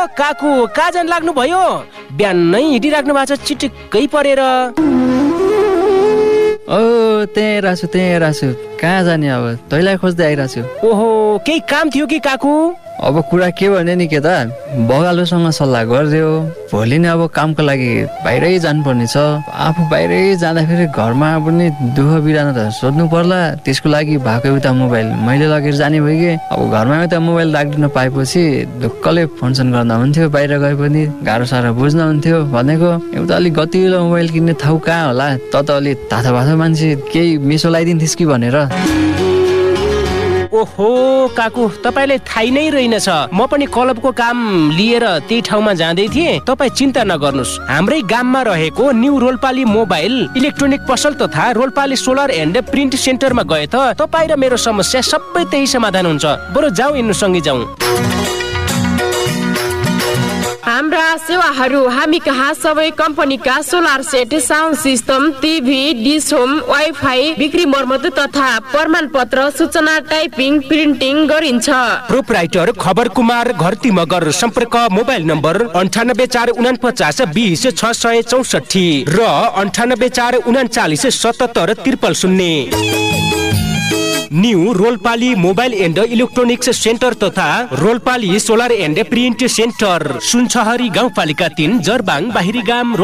काकु कहाँ जान लाग्नु भयो? बिहानै हिँडिराख्नु भएको छ चिटिक्कै परेर। ओ त्यही रासु कहाँ जाने अब तैँलाई खोज्दै आइरहेछु। ओहो केही काम थियो कि काकु? अब कुरा के भने नि केटा, बगालोसँग सल्लाह गरिदियो। भोलि नै अब कामको लागि बाहिरै जानुपर्ने छ। आफू बाहिरै जाँदाखेरि घरमा पनि दुःख बिरानो त सोध्नु पर्ला। त्यसको लागि भएको एउटा मोबाइल मैले लगेर जाने भयो कि अब घरमा एउटा मोबाइल राखिदिन पाएपछि ढुक्कले फोनसन गर्दा हुन्थ्यो। बाहिर गए पनि गाह्रो साह्रो बुझ्न हुन्थ्यो। भनेको एउटा अलिक गतिलो मोबाइल किन्ने ठाउँ कहाँ होला? त अलिक थाहा भाषा मान्छे केही मिसो लगाइदिन्थिस् कि भनेर। ओहो काकु तपाईलाई थाहै नै रहेनछ। म पनि क्लबको काम लिएर त्यही ठाउँमा जाँदै थिएँ। तपाईँ चिन्ता नगर्नुहोस्, हाम्रै गाममा रहेको न्यू रोल्पाली मोबाइल इलेक्ट्रोनिक पसल तथा रोल्पाली सोलर एन्ड प्रिन्ट सेन्टरमा गए त तपाईँ र मेरो समस्या सबै त्यही समाधान हुन्छ। बरु जाउँ यिनीसँगै जाउँ। हाम्रा सेवाहरू हामी कहाँ सबै कम्पनीका solar set, sound system, TV, dish home, wifi, बिक्री मर्मत तथा प्रमाणपत्र सूचना टाइपिङ प्रिन्टिङ गरिन्छ। प्रोपराइटर खबर कुमार घरती मगर। सम्पर्क मोबाइल नम्बर 9844206664 र 9844977000। New रोल्पाली mobile and electronics centre तथा रोल्पाली सोलर एन्ड प्रिन्ट सेन्टर, सुनछहरी गाउँपालिका 3, जरबाङ बाहिरी गाम।